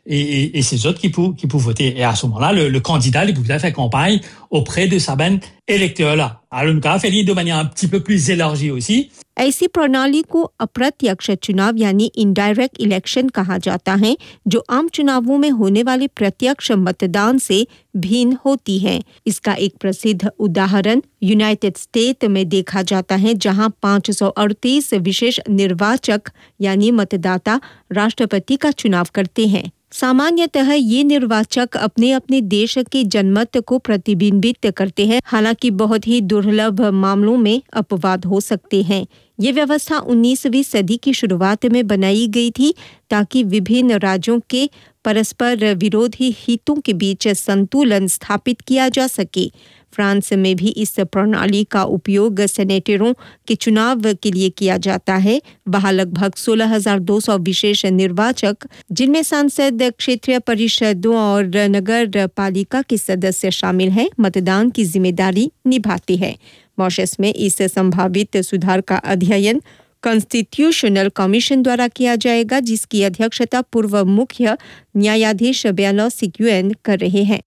et ces autres qui peuvent voter. Et à ce moment-là, le candidat il peut faire campagne auprès de sa bande électorale. Alors, nous avons fait de manière un petit peu plus élargie aussi. ऐसी प्रणाली को अप्रत्यक्ष चुनाव यानी indirect election कहा जाता है, जो आम चुनावों में होने वाले प्रत्यक्ष मतदान से भिन्न होती है। इसका एक प्रसिद्ध उदाहरण यूनाइटेड स्टेट में देखा जाता है, जहां 538 विशेष निर्वाचक यानी मतदाता राष्ट्रपति का चुनाव करते हैं। सामान्यतः ये निर्वाचक अपने अपने देश के जनमत को प्रतिबिंबित करते हैं, हालांकि बहुत ही दुर्लभ मामलों में अपवाद हो सकते हैं। ये व्यवस्था 19वीं सदी की शुरुआत में बनाई गई थी ताकि विभिन्न राज्यों के परस्पर विरोधी हितों के बीच संतुलन स्थापित किया जा सके। फ्रांस में भी इस प्रणाली का उपयोग सेनेटरों के चुनाव के लिए किया जाता है। वहां लगभग 16,200 विशेष निर्वाचक, जिनमें सांसद, क्षेत्रीय परिषदों और नगर पालिका के सदस्य शामिल हैं, मतदान की जिम्मेदारी निभाते हैं। मॉरिशस में इस संभावित सुधार का अध्ययन कॉन्स्टिट्यूशनल कमीशन द्वारा किया जाएगा, जिसकी अध्यक्षता पूर्व मुख्य न्यायाधीश बेला सिक्यूएन कर रहे हैं।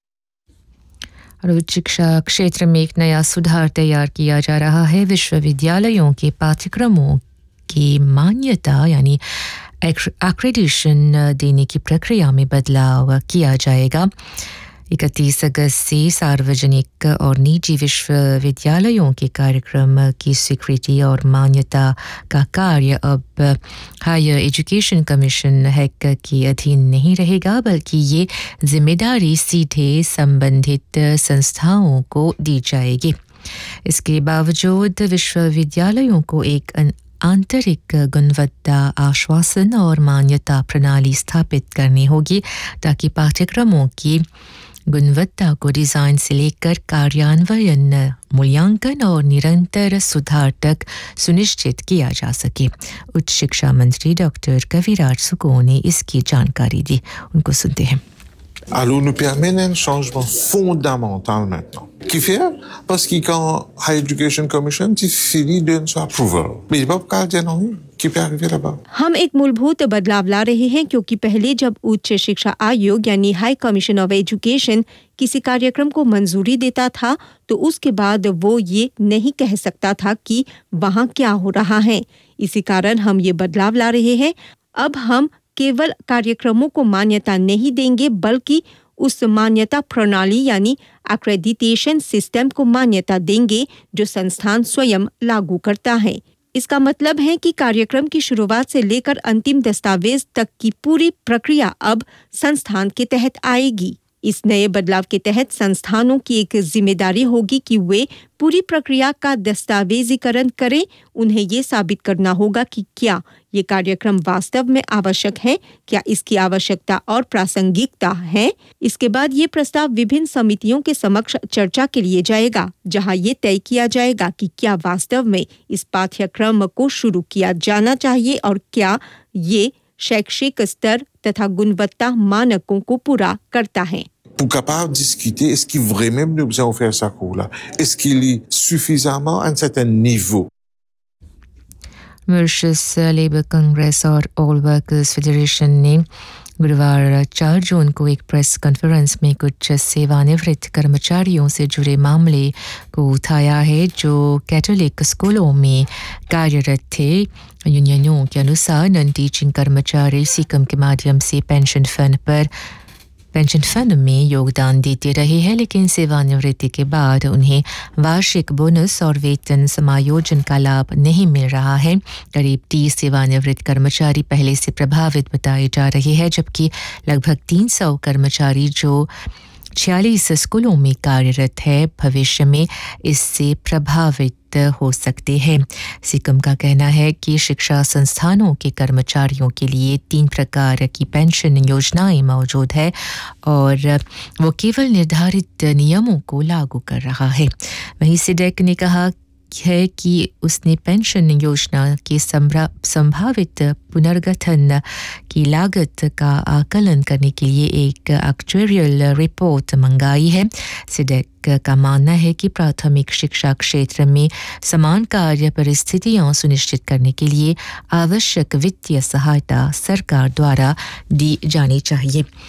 उच्च शिक्षा क्षेत्र में एक नया सुधार तैयार किया जा रहा है। विश्वविद्यालयों के पाठ्यक्रमों की मान्यता यानी एक्रेडिटेशन देने की प्रक्रिया में बदलाव किया जाएगा। 31 अगस्त से सार्वजनिक और निजी विश्वविद्यालयों के कार्यक्रम की स्वीकृति और मान्यता का कार्य अब हायर एजुकेशन कमीशन हैक के अधीन नहीं रहेगा, बल्कि ये जिम्मेदारी सीधे संबंधित संस्थाओं को दी जाएगी। इसके बावजूद विश्वविद्यालयों को एक आंतरिक गुणवत्ता आश्वासन और मान्यता प्रणाली स्थापित करनी होगी, ताकि पाठ्यक्रमों की गुणवत्ता को डिज़ाइन से लेकर कार्यान्वयन, मूल्यांकन और निरंतर सुधार तक सुनिश्चित किया जा सके। उच्च शिक्षा मंत्री डॉक्टर कविराज सुको ने इसकी जानकारी दी। उनको सुनते हैं। Alors, nous permet un changement fondamental maintenant. Qui fait? Parce que quand Higher Education Commission, c'est fini de son approval. Mais il n'y a pas de non, qui peut arriver là-bas. हम एक मूलभूत बदलाव ला रहे हैं, क्योंकि पहले जब उच्च शिक्षा आयोग यानी हाई कमीशन ऑफ एजुकेशन किसी कार्यक्रम को मंजूरी देता था, तो उसके बाद वो ये नहीं कह सकता था कि वहाँ क्या हो रहा है। इसी कारण हम ये बदलाव ला रहे हैं। अब हम केवल कार्यक्रमों को मान्यता नहीं देंगे, बल्कि उस मान्यता प्रणाली यानी एक्रेडिटेशन सिस्टम को मान्यता देंगे जो संस्थान स्वयं लागू करता है। इसका मतलब है कि कार्यक्रम की शुरुआत से लेकर अंतिम दस्तावेज तक की पूरी प्रक्रिया अब संस्थान के तहत आएगी। इस नए बदलाव के तहत संस्थानों की एक जिम्मेदारी होगी कि वे पूरी प्रक्रिया का दस्तावेजीकरण करें। उन्हें ये साबित करना होगा कि क्या ये कार्यक्रम वास्तव में आवश्यक है, क्या इसकी आवश्यकता और प्रासंगिकता है। इसके बाद ये प्रस्ताव विभिन्न समितियों के समक्ष चर्चा के लिए जाएगा, जहां ये तय किया जाएगा कि क्या वास्तव में इस पाठ्यक्रम को शुरू किया जाना चाहिए और क्या ये शैक्षिक स्तर तथा गुणवत्ता मानकों को पूरा करता है। Pour capable discuter, est-ce qu'il vraiment nous besoin faire ça cours-là? Est-ce qu'il est suffisamment à un certain niveau? Mauritius labour Congress और ऑल वर्कर्स फेडरेशन ने गुरुवार 4 जून को एक प्रेस कॉन्फ्रेंस में कुछ सेवानिवृत्त कर्मचारियों से जुड़े मामले को उठाया है, जो कैथोलिक स्कूलों में कार्यरत थे। यूनियनों के अनुसार नॉन टीचिंग कर्मचारी सिकम के माध्यम से पेंशन फंड में योगदान देते रहे हैं, लेकिन सेवानिवृत्ति के बाद उन्हें वार्षिक बोनस और वेतन समायोजन का लाभ नहीं मिल रहा है। करीब 30 सेवानिवृत्त कर्मचारी पहले से प्रभावित बताए जा रहे हैं, जबकि लगभग 300 कर्मचारी जो 46 स्कूलों में कार्यरत है भविष्य में इससे प्रभावित हो सकते हैं। सिकम का कहना है कि शिक्षा संस्थानों के कर्मचारियों के लिए 3 प्रकार की पेंशन योजनाएं मौजूद है और वो केवल निर्धारित नियमों को लागू कर रहा है। वहीं सिडेक ने कहा है कि उसने पेंशन योजना के संभावित पुनर्गठन की लागत का आकलन करने के लिए एक एक्चुअरियल रिपोर्ट मंगाई है। सिडेक का मानना है कि प्राथमिक शिक्षा क्षेत्र में समान कार्य परिस्थितियां सुनिश्चित करने के लिए आवश्यक वित्तीय सहायता सरकार द्वारा दी जानी चाहिए।